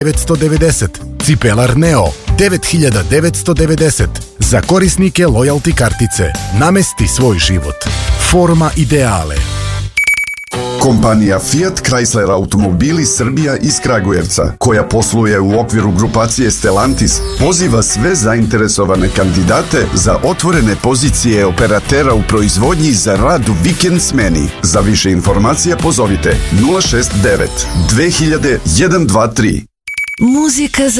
990, cipelar Neo 9990. Za korisnike lojalty kartice. Namesti svoj život. Forma ideale. Kompanija Fiat Chrysler Automobili Srbija iz Kragujevca, koja posluje u okviru grupacije Stellantis, poziva sve zainteresovane kandidate za otvorene pozicije operatera u proizvodnji za rad u vikend smeni. Za više informacija pozovite 069 2000 123. Muzika za